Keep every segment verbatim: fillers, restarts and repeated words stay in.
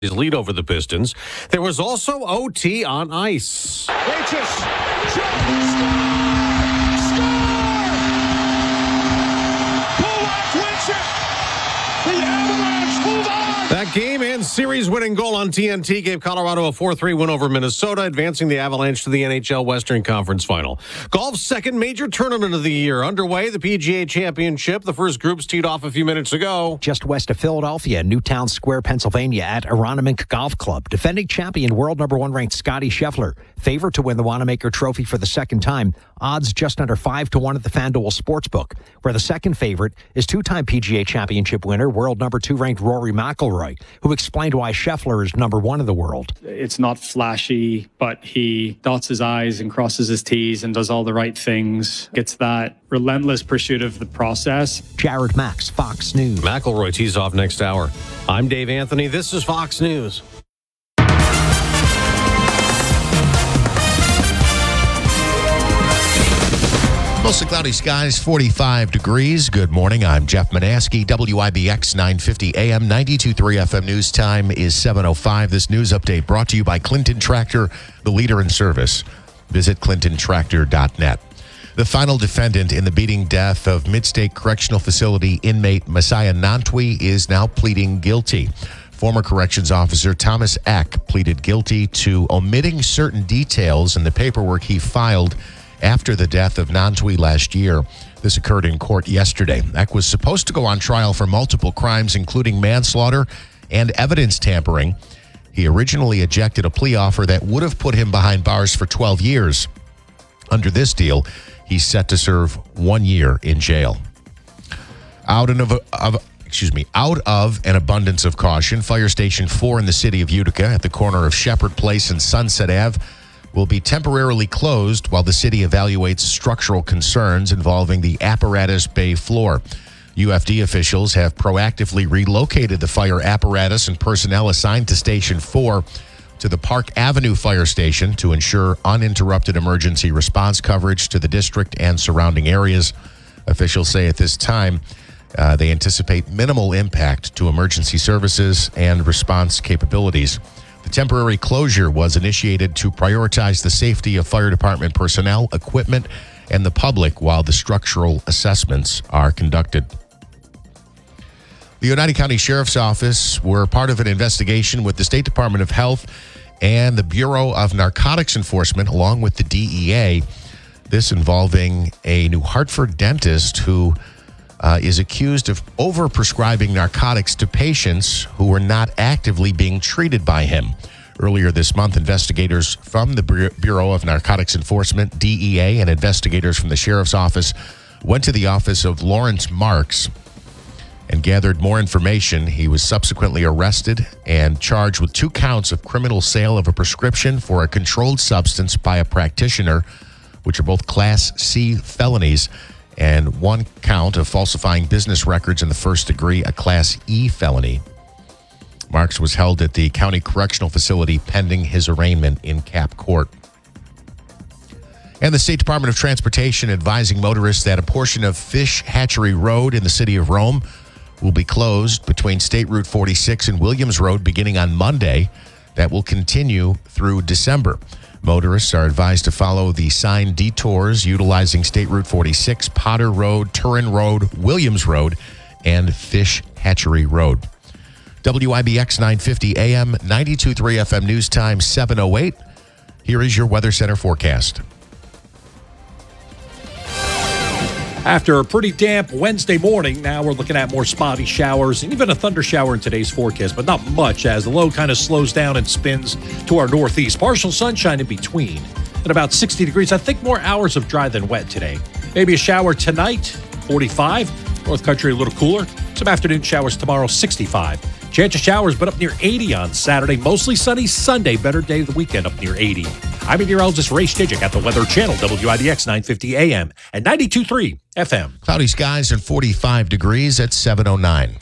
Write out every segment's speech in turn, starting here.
his lead over the Pistons. There was also O T on ice. Reaches. Jones. Score! Pulock wins it. The Avalanche move on. That game and series-winning goal on T N T gave Colorado a four three win over Minnesota, advancing the Avalanche to the N H L Western Conference Final. Golf's second major tournament of the year underway, the P G A Championship. The first groups teed off a few minutes ago. Just west of Philadelphia, Newtown Square, Pennsylvania, at Aronimink Golf Club. Defending champion, world number one ranked Scotty Scheffler, favored to win the Wanamaker Trophy for the second time. Odds just under five to one at the FanDuel Sportsbook, where the second favorite is two-time P G A Championship winner, world number two ranked Rory McIlroy, who explained why Scheffler is number one in the world. It's not flashy, but he dots his I's and crosses his T's and does all the right things. It's that relentless pursuit of the process. Jared Max, Fox News. McIlroy tees off next hour. I'm Dave Anthony. This is Fox News. Mostly cloudy skies, forty-five degrees. Good morning. I'm Jeff Manaski, W I B X nine fifty A M, ninety-two point three F M. News time is seven oh five. This news update brought to you by Clinton Tractor, the leader in service. Visit clinton tractor dot net. The final defendant in the beating death of Midstate Correctional Facility inmate Messiah Nantwi is now pleading guilty. Former corrections officer Thomas Eck pleaded guilty to omitting certain details in the paperwork he filed after the death of Nantwi last year. This occurred in court yesterday. Eck was supposed to go on trial for multiple crimes, including manslaughter and evidence tampering. He originally ejected a plea offer that would have put him behind bars for twelve years. Under this deal, he's set to serve one year in jail. Out of, of excuse me, out of an abundance of caution, Fire Station four in the city of Utica at the corner of Shepherd Place and Sunset Avenue will be temporarily closed while the city evaluates structural concerns involving the apparatus bay floor. U F D officials have proactively relocated the fire apparatus and personnel assigned to Station four to the Park Avenue Fire Station to ensure uninterrupted emergency response coverage to the district and surrounding areas. Officials say at this time uh, they anticipate minimal impact to emergency services and response capabilities. The temporary closure was initiated to prioritize the safety of fire department personnel, equipment, and the public while the structural assessments are conducted. The Oneida County Sheriff's Office were part of an investigation with the State Department of Health and the Bureau of Narcotics Enforcement, along with the D E A. This involving a New Hartford dentist who Uh, is accused of over-prescribing narcotics to patients who were not actively being treated by him. Earlier this month, investigators from the Bureau of Narcotics Enforcement, D E A, and investigators from the Sheriff's Office went to the office of Lawrence Marks and gathered more information. He was subsequently arrested and charged with two counts of criminal sale of a prescription for a controlled substance by a practitioner, which are both Class C felonies, and one count of falsifying business records in the first degree, a Class E felony. Marks was held at the county correctional facility pending his arraignment in Cap Court. And the State Department of Transportation advising motorists that a portion of Fish Hatchery Road in the city of Rome will be closed between State Route forty-six and Williams Road beginning on Monday. That will continue through December. Motorists are advised to follow the signed detours utilizing State Route forty-six, Potter Road, Turin Road, Williams Road, and Fish Hatchery Road. W I B X nine fifty A M, ninety-two point three F M News Time, seven oh eight. Here is your Weather Center forecast. After a pretty damp Wednesday morning, now we're looking at more spotty showers and even a thunder shower in today's forecast, but not much as the low kind of slows down and spins to our northeast. Partial sunshine in between at about sixty degrees. I think more hours of dry than wet today. Maybe a shower tonight, forty-five. North Country a little cooler. Some afternoon showers tomorrow, sixty-five. Chance of showers, but up near eighty on Saturday. Mostly sunny Sunday. Better day of the weekend up near eighty. I'm meteorologist Ray Stidgick at the Weather Channel, W I B X nine fifty A M and ninety-two point three F M. Cloudy skies and forty-five degrees at seven oh nine.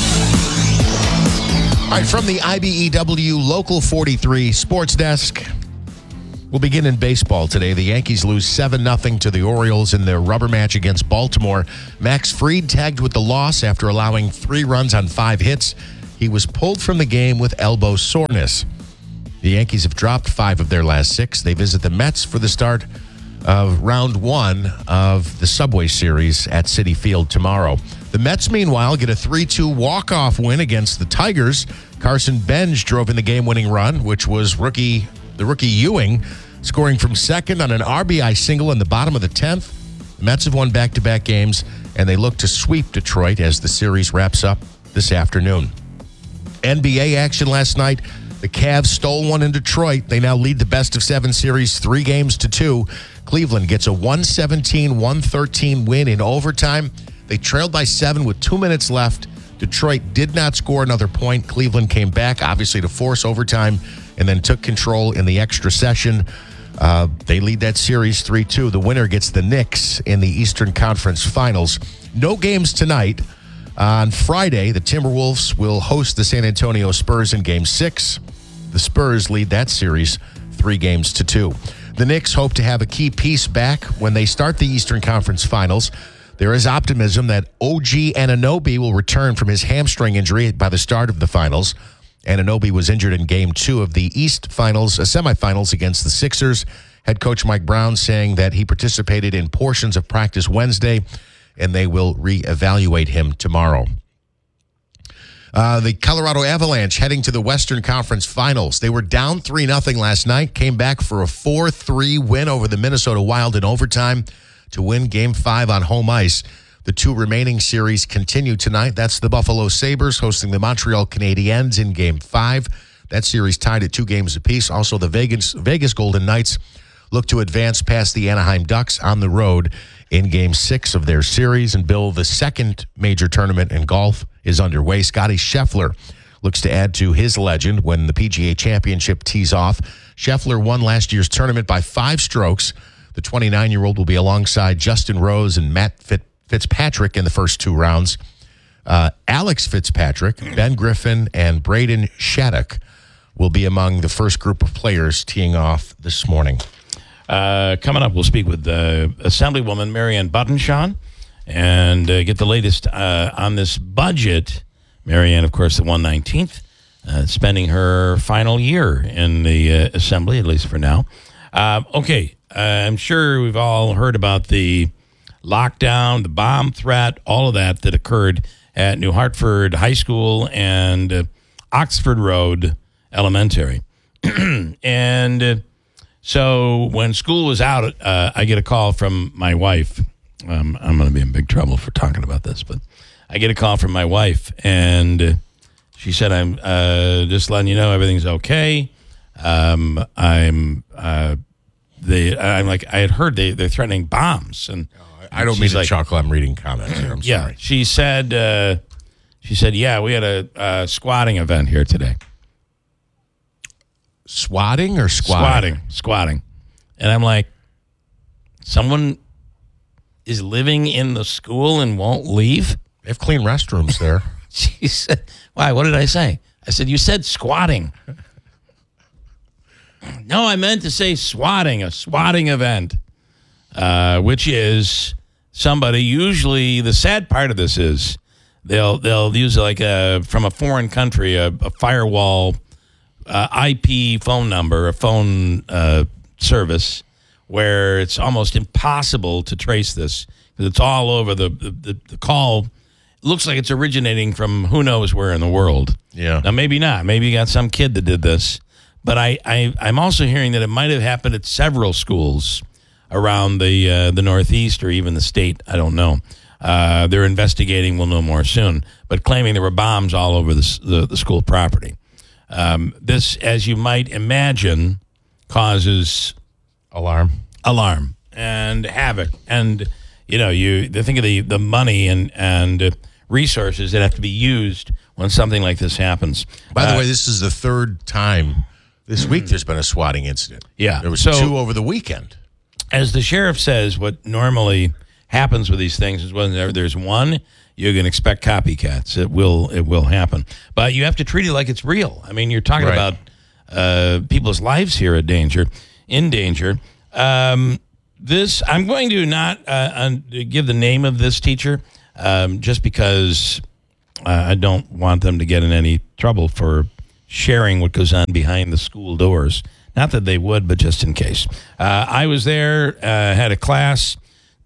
All right, from the I B E W Local forty-three Sports Desk, we'll begin in baseball today. The Yankees lose seven nothing to the Orioles in their rubber match against Baltimore. Max Fried tagged with the loss after allowing three runs on five hits. He He was pulled from the game with elbow soreness. The Yankees have dropped five of their last six. They visit the Mets for the start of round one of the Subway Series at Citi Field tomorrow. The Mets, meanwhile, get a three two walk-off win against the Tigers. Carson Benj drove in the game-winning run, which was rookie the rookie Ewing, scoring from second on an R B I single in the bottom of the tenth. The Mets have won back-to-back games, and they look to sweep Detroit as the series wraps up this afternoon. N B A action last night. The Cavs stole one in Detroit. They now lead the best-of-seven series three games to two. Cleveland gets a one seventeen one thirteen win in overtime. They trailed by seven with two minutes left. Detroit did not score another point. Cleveland came back, obviously, to force overtime and then took control in the extra session. Uh, they lead that series three two. The winner gets the Knicks in the Eastern Conference Finals. No games tonight. On Friday, the Timberwolves will host the San Antonio Spurs in Game six. The Spurs lead that series three games to two. The Knicks hope to have a key piece back when they start the Eastern Conference Finals. There is optimism that O G Anunoby will return from his hamstring injury by the start of the finals. Anunoby was injured in Game two of the East Finals, uh, semifinals against the Sixers. Head coach Mike Brown saying that he participated in portions of practice Wednesday, and they will reevaluate him tomorrow. Uh, the Colorado Avalanche heading to the Western Conference Finals. They were down three nothing last night, came back for a four three win over the Minnesota Wild in overtime to win Game five on home ice. The two remaining series continue tonight. That's the Buffalo Sabres hosting the Montreal Canadiens in Game five. That series tied at two games apiece. Also, the Vegas, Vegas Golden Knights look to advance past the Anaheim Ducks on the road in Game six of their series. And, Bill, the second major tournament in golf is underway. Scotty Scheffler looks to add to his legend when the P G A Championship tees off. Scheffler won last year's tournament by five strokes. The twenty-nine-year-old will be alongside Justin Rose and Matt Fitzpatrick in the first two rounds. Uh, Alex Fitzpatrick, Ben Griffin, and Braden Shattuck will be among the first group of players teeing off this morning. Uh, coming up, we'll speak with uh, Assemblywoman Marianne Buttonshaw and uh, get the latest uh, on this budget. Marianne, of course, the one nineteenth, uh, spending her final year in the uh, Assembly, at least for now. Uh, okay, uh, I'm sure we've all heard about the lockdown, the bomb threat, all of that that occurred at New Hartford High School and uh, Oxford Road Elementary. and... Uh, So when school was out, uh, I get a call from my wife. Um, I'm going to be in big trouble for talking about this, but I get a call from my wife, and uh, she said, "I'm uh, just letting you know everything's okay." Um, I'm, uh, they, I'm like, I had heard they they're threatening bombs, and I don't mean to like, chuckle. I'm reading comments here. I'm yeah, sorry. She said, uh, she said, "Yeah, we had a, a squatting event here today." Swatting or squatting? Squatting, squatting. And I'm like, someone is living in the school and won't leave? They have clean restrooms there. She said, why, what did I say? I said, you said squatting. No, I meant to say swatting, a swatting event, uh, which is somebody, usually the sad part of this is they'll they'll use like a, from a foreign country, a, a firewall Uh, I P phone number, a phone uh, service, where it's almost impossible to trace this because it's all over the, the the call. Looks like it's originating from who knows where in the world. Yeah. Now maybe not. Maybe you got some kid that did this, but I, I I'm also hearing that it might have happened at several schools around the uh, the Northeast or even the state. I don't know. Uh, they're investigating. We'll know more soon. But claiming there were bombs all over the the, the school property. Um, this, as you might imagine, causes alarm, alarm, and havoc. And you know, you think of the, the money and and uh, resources that have to be used when something like this happens. By the uh, way, this is the third time this week there's been a swatting incident. Yeah, there was so, two over the weekend. As the sheriff says, what normally happens with these things is when there, there's one, you can expect copycats. It will it will happen. But you have to treat it like it's real. I mean, you're talking right. about uh, people's lives here at danger, in danger. Um, this, I'm going to not uh, un- give the name of this teacher um, just because Uh, I don't want them to get in any trouble for sharing what goes on behind the school doors. Not that they would, but just in case. Uh, I was there, uh, had a class.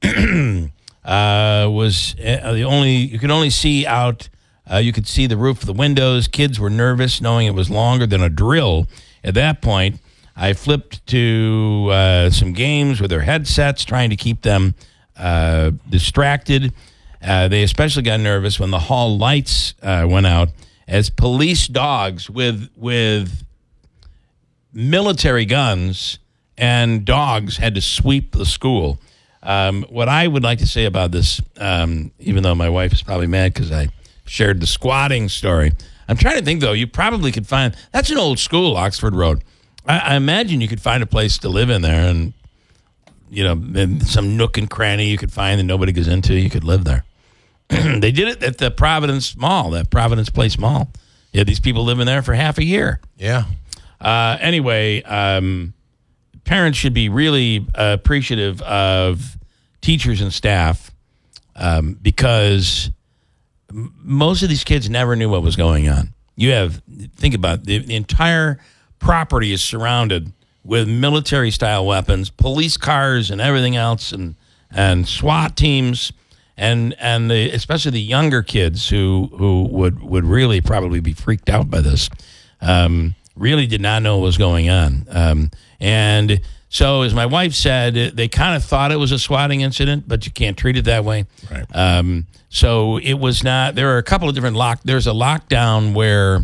uh, was uh, the only you could only see out. Uh, you could see the roof of the windows. Kids were nervous, knowing it was longer than a drill. At that point, I flipped to uh, some games with their headsets, trying to keep them uh, distracted. Uh, they especially got nervous when the hall lights uh, went out, as police dogs with with military guns and dogs had to sweep the school. Um, what I would like to say about this, um, even though my wife is probably mad because I shared the squatting story, I'm trying to think, though, you probably could find, that's an old school, Oxford Road. I, I imagine you could find a place to live in there, and, you know, in some nook and cranny you could find that nobody goes into, you could live there. They did it at the Providence Mall, that Providence Place Mall. You had these people living there for half a year. Yeah. Uh, anyway, um, parents should be really uh, appreciative of teachers and staff um, because m- most of these kids never knew what was going on. You have, think about it, the, the entire property is surrounded with military-style weapons, police cars and everything else, and, and SWAT teams, and and the, especially the younger kids who, who would, would really probably be freaked out by this. Um really did not know what was going on. Um, and so, as my wife said, they kind of thought it was a swatting incident, but you can't treat it that way. Right. Um, so it was not, there are a couple of different lock, there's a lockdown where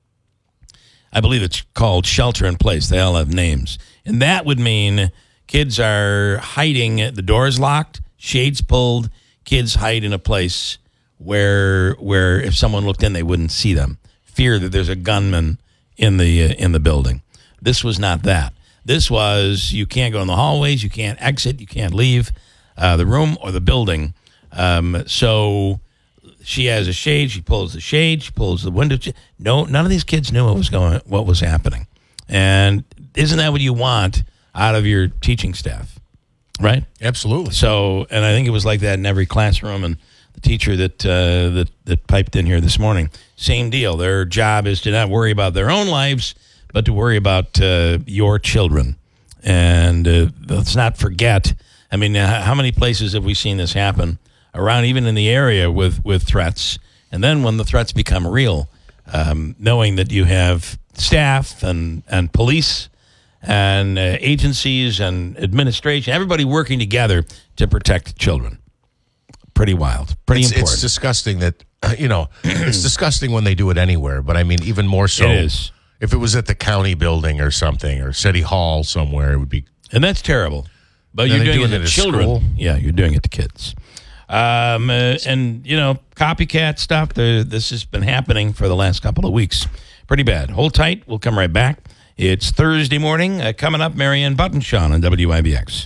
I believe it's called shelter in place. They all have names. And that would mean kids are hiding, the door's locked, shades pulled, kids hide in a place where, where if someone looked in, they wouldn't see them. Fear that there's a gunman in the uh, in the building. This was not that. This was, you can't go in the hallways, you can't exit, you can't leave uh, the room or the building. Um, so she has a shade, she pulls the shade, she pulls the window. No, none of these kids knew what was going, what was happening. And isn't that what you want out of your teaching staff, right? Absolutely. So, and I think it was like that in every classroom. And the teacher that uh, that that piped in here this morning, same deal. Their job is to not worry about their own lives, but to worry about uh, your children. And uh, let's not forget, I mean, how many places have we seen this happen around, even in the area with, with threats? And then when the threats become real, um, knowing that you have staff and, and police and uh, agencies and administration, everybody working together to protect children. Pretty wild. Pretty it's, important. It's disgusting that, uh, you know, it's disgusting when they do it anywhere. But I mean, even more so, it is. If it was at the county building or something, or city hall somewhere, it would be. And that's terrible. But Then you're they doing, do it it to at children. school? Yeah, you're doing it to kids. Um, uh, and, you know, copycat stuff, the, this has been happening for the last couple of weeks. Pretty bad. Hold tight. We'll come right back. It's Thursday morning. Uh, coming up, Marianne Buttonshaw on W I B X.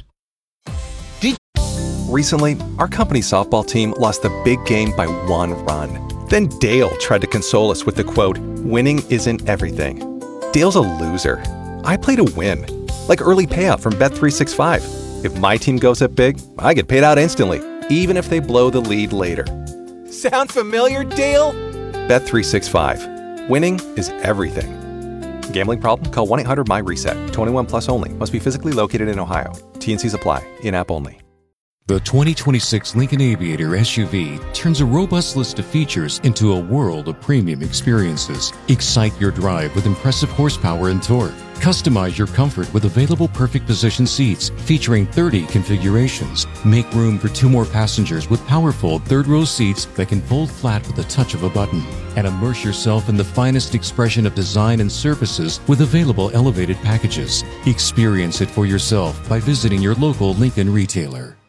Recently, our company softball team lost the big game by one run. Then Dale tried to console us with the quote, "Winning isn't everything." Dale's a loser. I play to win. Like early payout from Bet three sixty-five. If my team goes up big, I get paid out instantly, even if they blow the lead later. Sound familiar, Dale? Bet three sixty-five. Winning is everything. Gambling problem? Call one eight hundred M Y reset. twenty-one plus only. Must be physically located in Ohio. T N Cs apply. In-app only. The twenty twenty-six Lincoln Aviator S U V turns a robust list of features into a world of premium experiences. Excite your drive with impressive horsepower and torque. Customize your comfort with available perfect position seats featuring thirty configurations. Make room for two more passengers with powerful third-row seats that can fold flat with the touch of a button. And immerse yourself in the finest expression of design and services with available elevated packages. Experience it for yourself by visiting your local Lincoln retailer.